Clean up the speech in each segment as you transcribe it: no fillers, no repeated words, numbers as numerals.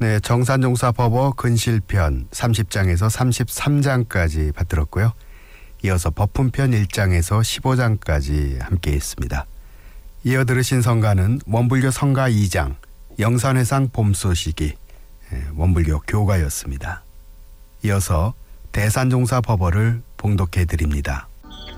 네, 정산종사법어 근실편 30장에서 33장까지 받들었고요. 이어서 법훈편 1장에서 15장까지 함께 했습니다. 이어 들으신 성가는 원불교 성가 2장 영산회상 봄소식이 원불교 교가였습니다. 이어서 대산종사법어를 봉독해 드립니다.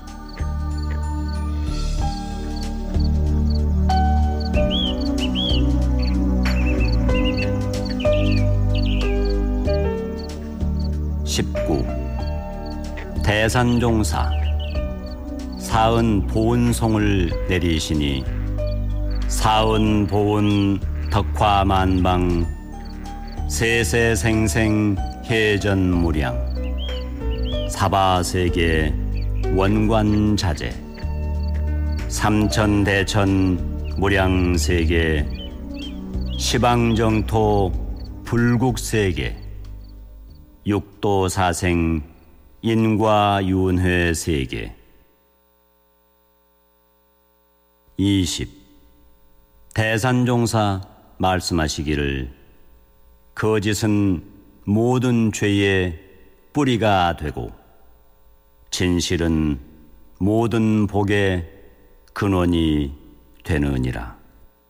대산종사 사은 보은송을 내리시니 사은 보은 덕화만방 세세생생 해전무량 사바세계 원관자재 삼천대천 무량세계 시방정토 불국세계 육도사생 인과윤회세계 20. 대산종사 말씀하시기를 거짓은 모든 죄의 뿌리가 되고 진실은 모든 복의 근원이 되느니라.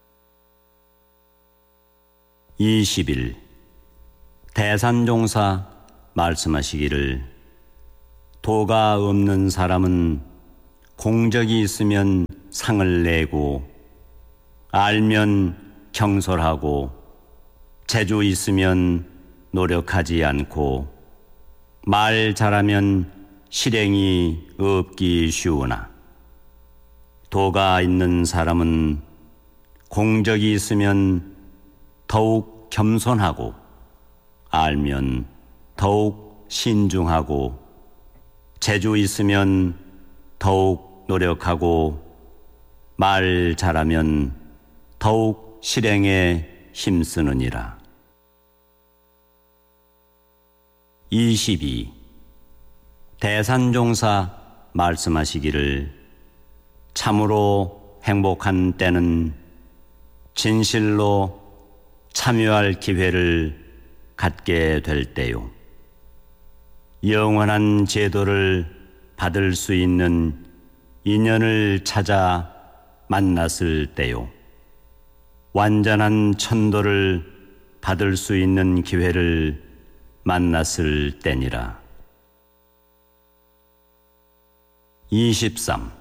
21. 대산종사 말씀하시기를 도가 없는 사람은 공적이 있으면 상을 내고 알면 경솔하고 재주 있으면 노력하지 않고 말 잘하면 실행이 없기 쉬우나 도가 있는 사람은 공적이 있으면 더욱 겸손하고 알면 더욱 신중하고 재주 있으면 더욱 노력하고 말 잘하면 더욱 실행에 힘쓰느니라. 22. 대산종사 말씀하시기를 참으로 행복한 때는 진실로 참여할 기회를 갖게 될 때요. 영원한 제도를 받을 수 있는 인연을 찾아 만났을 때요. 완전한 천도를 받을 수 있는 기회를 만났을 때니라. 23.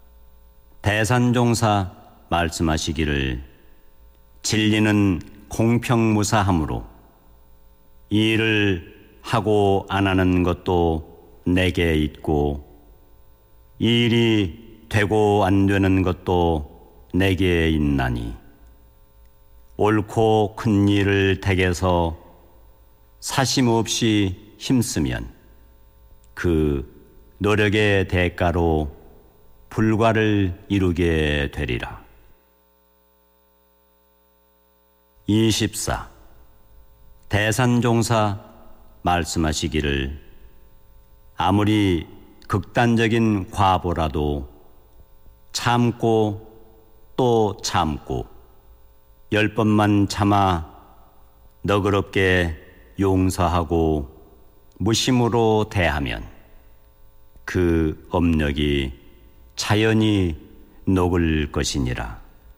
대산종사 말씀하시기를 진리는 공평무사하므로 이 일을 하고 안 하는 것도 내게 있고 이 일이 되고 안 되는 것도 내게 있나니 옳고 큰 일을 댁에서 사심 없이 힘쓰면 그 노력의 대가로 불과를 이루게 되리라. 24. 대산종사 말씀하시기를 아무리 극단적인 과보라도 참고 또 참고 10번만 참아 너그럽게 용서하고 무심으로 대하면 그 업력이 자연히 녹을 것이니라.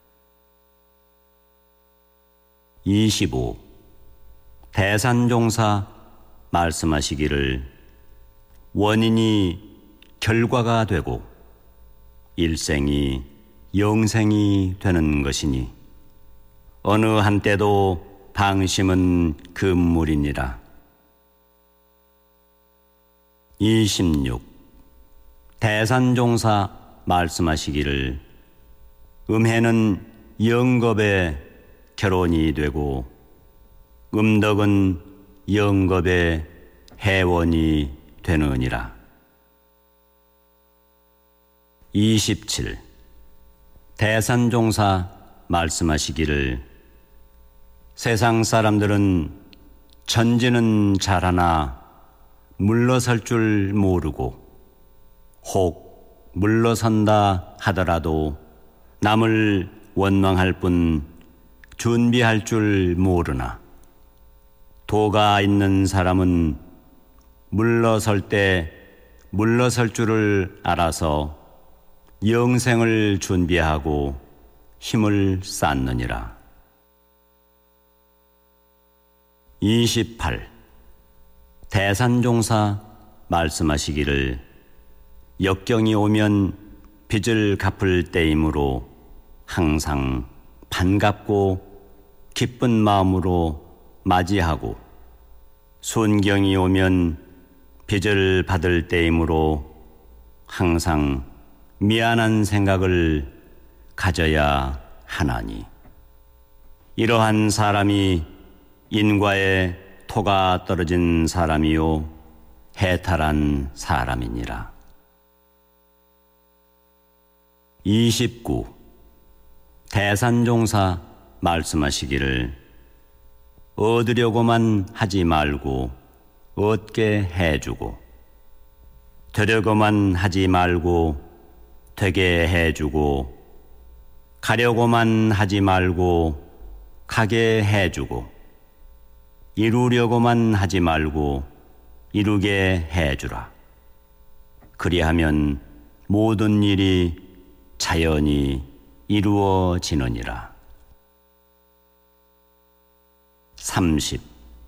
25. 대산종사 말씀하시기를 원인이 결과가 되고 일생이 영생이 되는 것이니 어느 한때도 방심은 금물이니라. 26. 대산종사 말씀하시기를 음해는 영겁에 결혼이 되고 음덕은 영겁의 해원이 되느니라. 27. 대산종사 말씀하시기를 세상 사람들은 전지는 잘하나 물러설 줄 모르고 혹 물러선다 하더라도 남을 원망할 뿐 준비할 줄 모르나 도가 있는 사람은 물러설 때 물러설 줄을 알아서 영생을 준비하고 힘을 쌓느니라. 28. 대산종사 말씀하시기를 역경이 오면 빚을 갚을 때이므로 항상 반갑고 기쁜 마음으로 맞이하고 순경이 오면 빚을 받을 때이므로 항상 미안한 생각을 가져야 하나니 이러한 사람이 인과에 토가 떨어진 사람이요 해탈한 사람이니라. 29. 대산종사 말씀하시기를 얻으려고만 하지 말고 얻게 해주고 되려고만 하지 말고 되게 해주고 가려고만 하지 말고 가게 해주고 이루려고만 하지 말고 이루게 해주라. 그리하면 모든 일이 자연히 이루어지느니라. 30.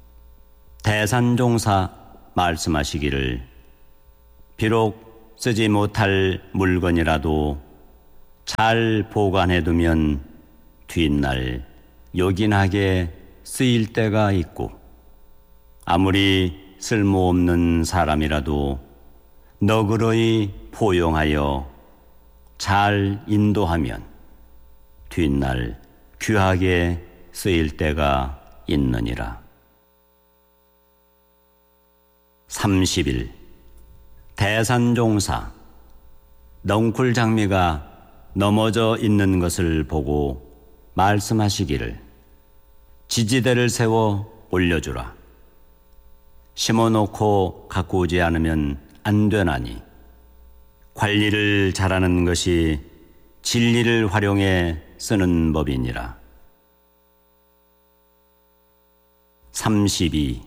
대산종사 말씀하시기를 비록 쓰지 못할 물건이라도 잘 보관해두면 뒷날 요긴하게 쓰일 때가 있고 아무리 쓸모없는 사람이라도 너그러이 포용하여 잘 인도하면 뒷날 귀하게 쓰일 때가 있느니라. 30일. 대산종사 넝쿨장미가 넘어져 있는 것을 보고 말씀하시기를 지지대를 세워 올려주라. 심어놓고 가꾸지 않으면 안 되나니 관리를 잘하는 것이 진리를 활용해 쓰는 법이니라. 32.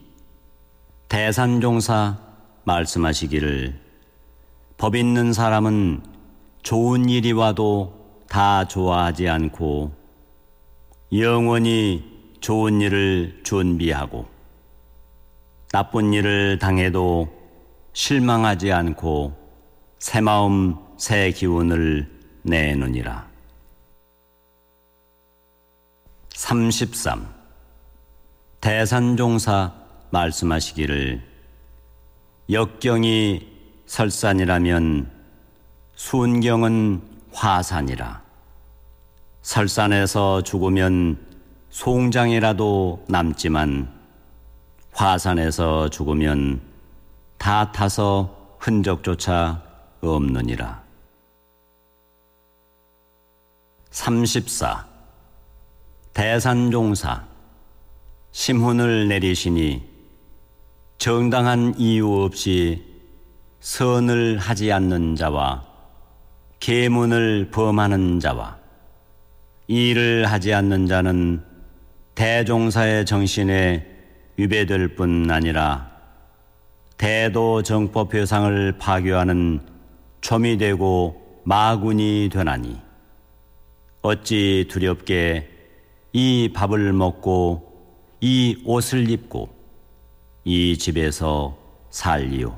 대산종사 말씀하시기를 법 있는 사람은 좋은 일이 와도 다 좋아하지 않고 영원히 좋은 일을 준비하고 나쁜 일을 당해도 실망하지 않고 새 마음 새 기운을 내느니라. 33. 대산종사 말씀하시기를 역경이 설산이라면 순경은 화산이라. 설산에서 죽으면 송장이라도 남지만 화산에서 죽으면 다 타서 흔적조차 없느니라. 34. 대산종사 심훈을 내리시니 정당한 이유 없이 선을 하지 않는 자와 계문을 범하는 자와 일을 하지 않는 자는 대종사의 정신에 위배될 뿐 아니라 대도 정법회상을 파괴하는 점이 되고 마군이 되나니 어찌 두렵게 이 밥을 먹고 이 옷을 입고 이 집에서 살리오.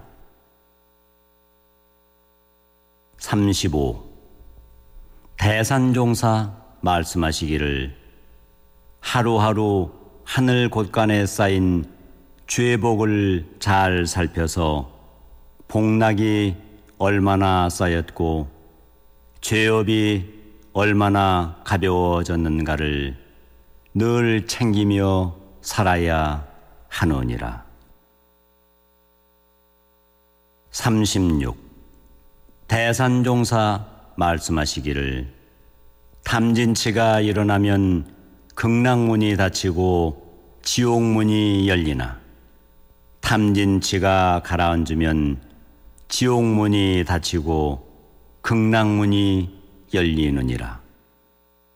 35. 대산종사 말씀하시기를 하루하루 하늘 곳간에 쌓인 죄복을 잘 살펴서 복락이 얼마나 쌓였고 죄업이 얼마나 가벼워졌는가를 늘 챙기며 살아야 하느니라. 36. 대산종사 말씀하시기를 탐진치가 일어나면 극락문이 닫히고 지옥문이 열리나 탐진치가 가라앉으면 지옥문이 닫히고 극락문이 열리느니라.